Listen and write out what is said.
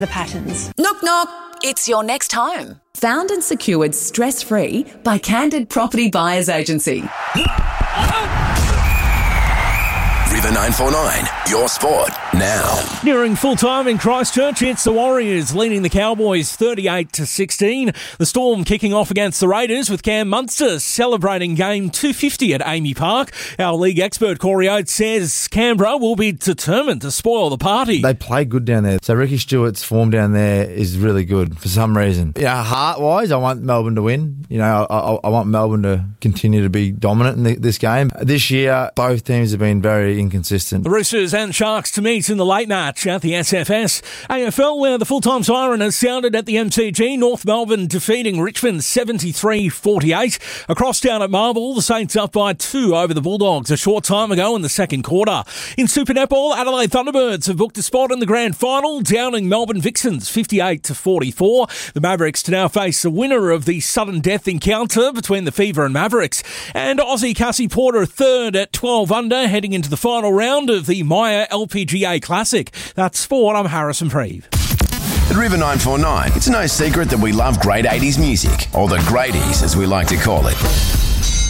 the patterns. Knock, knock. It's your next home. Found and secured stress-free by Candid Property Buyers Agency. River 949, your sport now. Nearing full-time in Christchurch, it's the Warriors leading the Cowboys 38-16. The Storm kicking off against the Raiders with Cam Munster celebrating game 250 at Amy Park. Our league expert Corey Oates says Canberra will be determined to spoil the party. They play good down there. So Ricky Stewart's form down there is really good for some reason. Heart-wise, I want Melbourne to win. I want Melbourne to continue to be dominant in this game. This year, both teams have been very inconsistent. The Roosters and Sharks to meet in the late match at the SFS. AFL, where the full-time siren has sounded at the MCG. North Melbourne defeating Richmond 73-48. Across down at Marvel, the Saints up by 2 over the Bulldogs a short time ago in the second quarter. In Super Netball, Adelaide Thunderbirds have booked a spot in the grand final, downing Melbourne Vixens 58-44. The Mavericks to now face the winner of the sudden death encounter between the Fever and Mavericks. And Aussie Cassie Porter third at 12 under, heading into the final round of the Maya LPGA Classic. That's sport. I'm Harrison Preeve. At River 949, it's no secret that we love great 80s music, or the greaties as we like to call it.